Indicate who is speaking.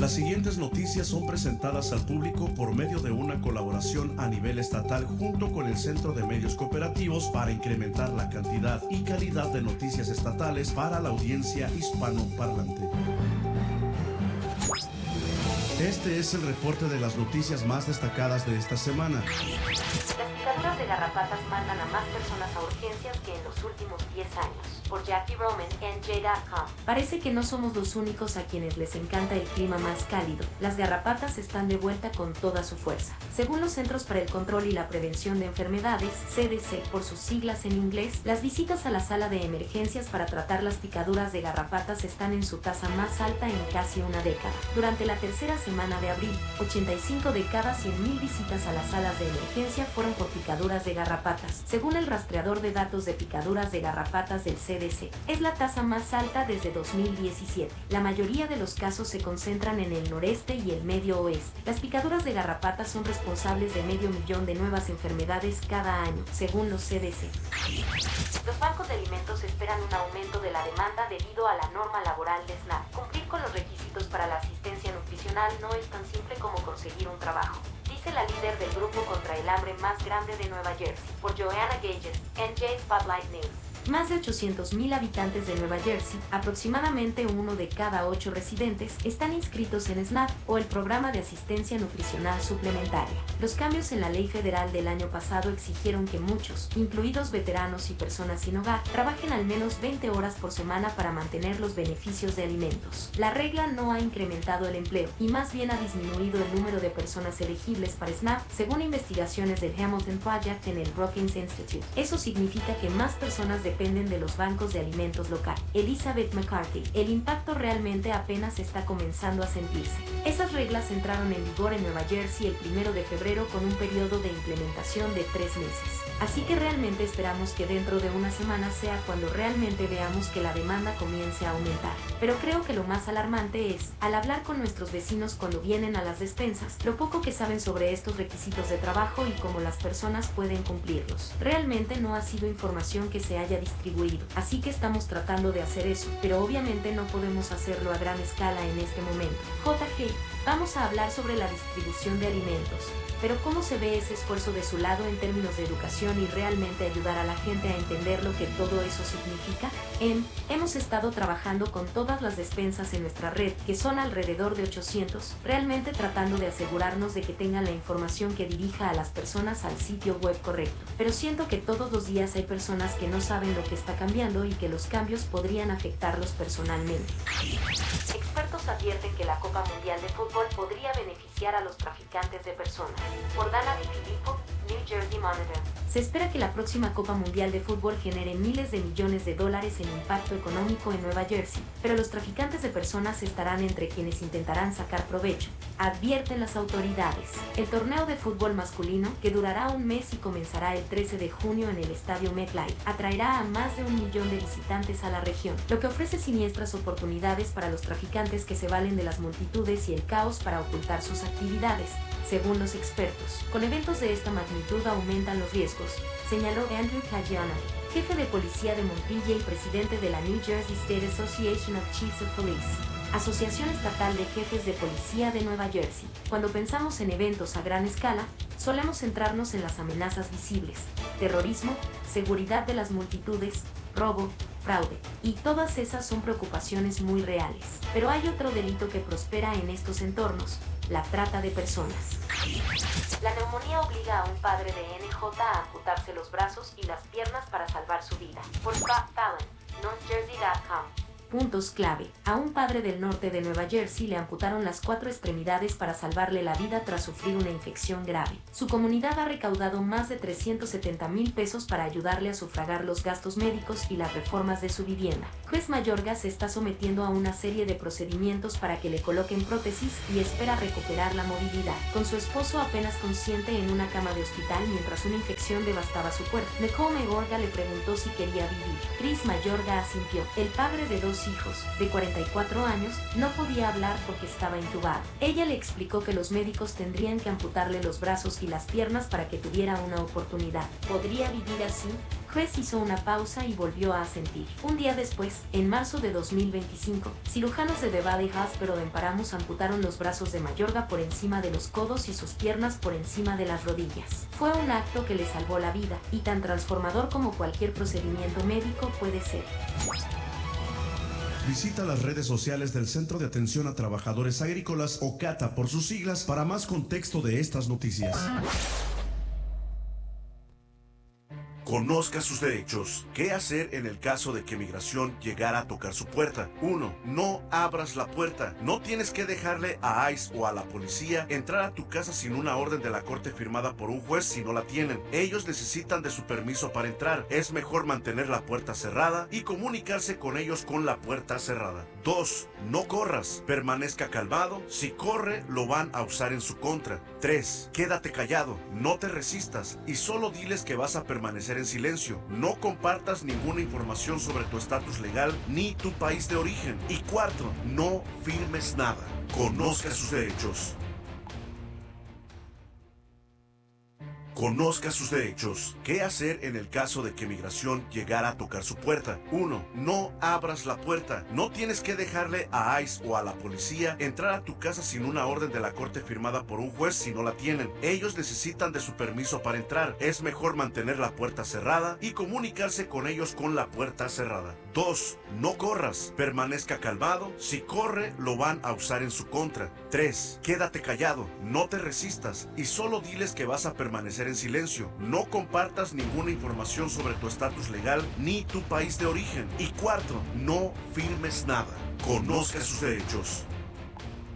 Speaker 1: Las siguientes noticias son presentadas al público por medio de una colaboración a nivel estatal junto con el Centro de Medios Cooperativos para incrementar la cantidad y calidad de noticias estatales para la audiencia hispanoparlante. Este es el reporte de las noticias más destacadas de esta semana.
Speaker 2: Las picaduras de garrapatas mandan a más personas a urgencias que en los últimos 10 años. Por Jackie Roman, NJ.com. Parece que no somos los únicos a quienes les encanta el clima más cálido. Las garrapatas están de vuelta con toda su fuerza. Según los Centros para el Control y la Prevención de Enfermedades, CDC por sus siglas en inglés, las visitas a la sala de emergencias para tratar las picaduras de garrapatas están en su tasa más alta en casi una década. Durante la tercera semana de abril, 85 de cada 100,000 visitas a las salas de emergencia fueron por picaduras de garrapatas, según el rastreador de datos de picaduras de garrapatas del CDC. Es la tasa más alta desde 2017. La mayoría de los casos se concentran en el noreste y el medio oeste. Las picaduras de garrapatas son responsables de 500,000 de nuevas enfermedades cada año, según los CDC. Los bancos de alimentos esperan un aumento de la demanda debido a la norma laboral de SNAP. Cumplir con los requisitos para la asistencia nutricional no es tan simple como conseguir un trabajo, dice la líder del grupo contra el hambre más grande de Nueva Jersey, por Joanna Gages, NJ Spotlight News. Más de 800,000 habitantes de Nueva Jersey, aproximadamente 1 de cada 8 residentes, están inscritos en SNAP o el Programa de Asistencia Nutricional Suplementaria. Los cambios en la ley federal del año pasado exigieron que muchos, incluidos veteranos y personas sin hogar, trabajen al menos 20 horas por semana para mantener los beneficios de alimentos. La regla no ha incrementado el empleo y más bien ha disminuido el número de personas elegibles para SNAP, según investigaciones del Hamilton Project en el Brookings Institute. Eso significa que más personas dependen de los bancos de alimentos local. Elizabeth McCarthy, el impacto realmente apenas está comenzando a sentirse. Esas reglas entraron en vigor en Nueva Jersey el 1 de febrero con un periodo de implementación de 3 meses. Así que realmente esperamos que dentro de una semana sea cuando realmente veamos que la demanda comience a aumentar. Pero creo que lo más alarmante es, al hablar con nuestros vecinos cuando vienen a las despensas, lo poco que saben sobre estos requisitos de trabajo y cómo las personas pueden cumplirlos. Realmente no ha sido información que se haya distribuido, así que estamos tratando de hacer eso, pero obviamente no podemos hacerlo a gran escala en este momento. JG, vamos a hablar sobre la distribución de alimentos. Pero ¿cómo se ve ese esfuerzo de su lado en términos de educación y realmente ayudar a la gente a entender lo que todo eso significa? Hemos estado trabajando con todas las despensas en nuestra red, que son alrededor de 800, realmente tratando de asegurarnos de que tengan la información que dirija a las personas al sitio web correcto. Pero siento que todos los días hay personas que no saben lo que está cambiando y que los cambios podrían afectarlos personalmente. Expertos advierten que la Copa Mundial de Fútbol podría beneficiar a los traficantes de personas. Por Dana Di Filippo, New Jersey Monitor. Se espera que la próxima Copa Mundial de Fútbol genere miles de millones de dólares en impacto económico en Nueva Jersey, pero los traficantes de personas estarán entre quienes intentarán sacar provecho, advierten las autoridades. El torneo de fútbol masculino, que durará un mes y comenzará el 13 de junio en el estadio MetLife, atraerá a más de 1 millón de visitantes a la región, lo que ofrece siniestras oportunidades para los traficantes que se valen de las multitudes y el caos para ocultar sus actividades, según los expertos. Con eventos de esta magnitud aumentan los riesgos, señaló Andrew Caggiano, jefe de policía de Montpelier y presidente de la New Jersey State Association of Chiefs of Police, Asociación Estatal de Jefes de Policía de Nueva Jersey. Cuando pensamos en eventos a gran escala, solemos centrarnos en las amenazas visibles: terrorismo, seguridad de las multitudes, robo, fraude, y todas esas son preocupaciones muy reales. Pero hay otro delito que prospera en estos entornos: la trata de personas. La neumonía obliga a un padre de NJ a amputarse los brazos y las piernas para salvar su vida. Por Scott Fallon, NorthJersey.com. Puntos clave. A un padre del norte de Nueva Jersey le amputaron las 4 extremidades para salvarle la vida tras sufrir una infección grave. Su comunidad ha recaudado más de 370,000 pesos para ayudarle a sufragar los gastos médicos y las reformas de su vivienda. Chris Mayorga se está sometiendo a una serie de procedimientos para que le coloquen prótesis y espera recuperar la movilidad. Con su esposo apenas consciente en una cama de hospital mientras una infección devastaba su cuerpo, Nicole Mayorga le preguntó si quería vivir. Chris Mayorga asintió. El padre de 2 hijos, de 44 años, no podía hablar porque estaba intubado. Ella le explicó que los médicos tendrían que amputarle los brazos y las piernas para que tuviera una oportunidad. ¿Podría vivir así? Chris hizo una pausa y volvió a asentir. Un día después, en marzo de 2025, cirujanos de The Valley Hospital en Paramus amputaron los brazos de Mayorga por encima de los codos y sus piernas por encima de las rodillas. Fue un acto que le salvó la vida, y tan transformador como cualquier procedimiento médico puede ser.
Speaker 1: Visita las redes sociales del Centro de Atención a Trabajadores Agrícolas, o CATA por sus siglas, para más contexto de estas noticias. Conozca sus derechos. ¿Qué hacer en el caso de que migración llegara a tocar su puerta? 1. No abras la puerta. No tienes que dejarle a ICE o a la policía entrar a tu casa sin una orden de la corte firmada por un juez si no la tienen. Ellos necesitan de su permiso para entrar. Es mejor mantener la puerta cerrada y comunicarse con ellos con la puerta cerrada. 2. No corras. Permanezca calmado. Si corre, lo van a usar en su contra. 3. Quédate callado. No te resistas y solo diles que vas a permanecer en silencio. No compartas ninguna información sobre tu estatus legal ni tu país de origen. Y 4. No firmes nada. Conozca sus derechos. Conozca sus derechos. ¿Qué hacer en el caso de que migración llegara a tocar su puerta? 1. No abras la puerta. No tienes que dejarle a ICE o a la policía entrar a tu casa sin una orden de la corte firmada por un juez si no la tienen. Ellos necesitan de su permiso para entrar. Es mejor mantener la puerta cerrada y comunicarse con ellos con la puerta cerrada. 2. No corras. Permanezca calmado. Si corre, lo van a usar en su contra. 3. Quédate callado. No te resistas y solo diles que vas a permanecer en silencio. No compartas ninguna información sobre tu estatus legal ni tu país de origen. Y 4. No firmes nada. Conozca sus derechos.